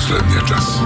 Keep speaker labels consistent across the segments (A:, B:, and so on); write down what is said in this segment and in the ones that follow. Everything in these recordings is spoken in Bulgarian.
A: последния час.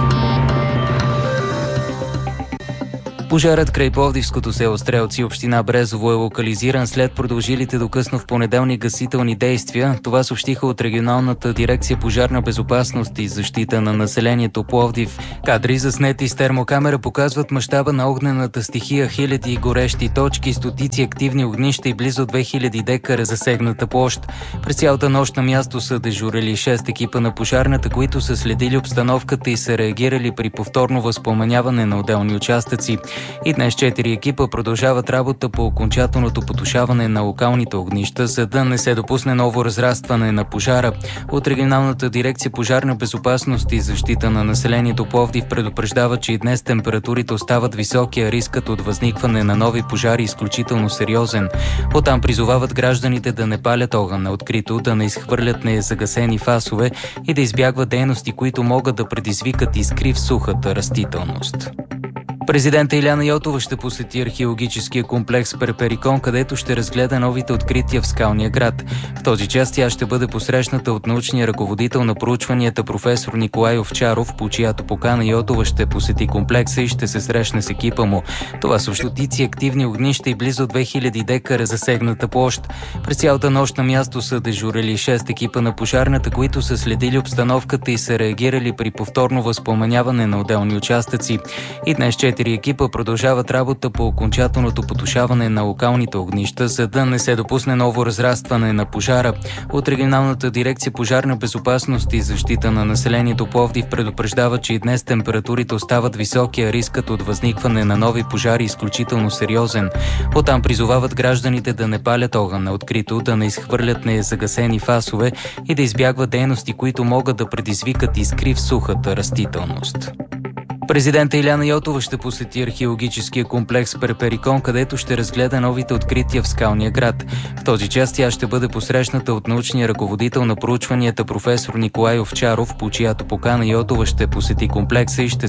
B: Пожарът край пловдивското село Стрелци, община Брезово, е локализиран след продължилите до късно в понеделник гасителни действия. Това съобщиха от регионалната дирекция пожарна безопасност и защита на населението Пловдив. Кадри, заснети с термокамера, показват мащаба на огнената стихия, хиляди горещи точки, стотици активни огнища и близо 2000 декара засегната площ. През цялата нощ на място са дежурили 6 екипа на пожарната, които са следили обстановката и са реагирали при повторно възпламеняване на отделни участъци. И днес 4 екипа продължават работа по окончателното потушаване на локалните огнища, за да не се допусне ново разрастване на пожара. От регионалната дирекция пожарна безопасност и защита на населението Пловдив предупреждава, че и днес температурите остават високи, а рискът от възникване на нови пожари изключително сериозен. Оттам призовават гражданите да не палят огън на открито, да не изхвърлят незагасени фасове и да избягват дейности, които могат да предизвикат искри в сухата растителност. Президента Илияна Йотова ще посети археологическия комплекс Перперикон, където ще разгледа новите открития в скалния град. В този час тя ще бъде посрещната от научния ръководител на проучванията професор Николай Овчаров, по чиято покана Йотова ще посети комплекса и ще се срещне с екипа му. Това са стотици активни огнища и близо 2000 декара засегната площ. През цялата нощ на място са дежурили 6 екипа на пожарната, които са следили обстановката и са реагирали при повторно възпламеняване на отделни участъци. И днес 4 екипа продължават работа по окончателното потушаване на локалните огнища, за да не се допусне ново разрастване на пожара. От регионалната дирекция пожарна безопасност и защита на населението Пловдив предупреждава, че и днес температурите остават високи, а рискът от възникване на нови пожари изключително сериозен. Оттам призовават гражданите да не палят огън на открито, да не изхвърлят незагасени фасове и да избягват дейности, които могат да предизвикат искри в сухата растителност. Президента Илияна Йотова ще посети археологическия комплекс Перперикон, където ще разгледа новите открития в скалния град. В този час тя ще бъде посрещната от научния ръководител на проучванията професор Николай Овчаров, по чиято покана Йотова ще посети комплекса и ще